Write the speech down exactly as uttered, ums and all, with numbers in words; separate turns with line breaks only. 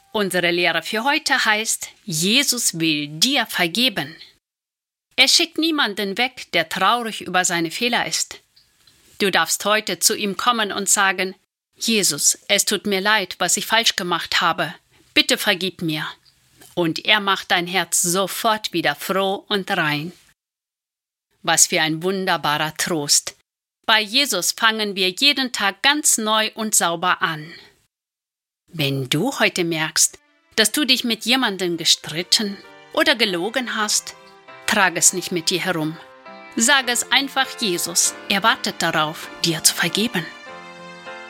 Unsere Lehre für heute heißt, Jesus will dir vergeben. Er schickt niemanden weg, der traurig über seine Fehler ist. Du darfst heute zu ihm kommen und sagen, Jesus, es tut mir leid, was ich falsch gemacht habe. Bitte vergib mir. Und er macht dein Herz sofort wieder froh und rein. Was für ein wunderbarer Trost. Bei Jesus fangen wir jeden Tag ganz neu und sauber an. Wenn du heute merkst, dass du dich mit jemandem gestritten oder gelogen hast, trage es nicht mit dir herum. Sage es einfach Jesus, er wartet darauf, dir zu vergeben.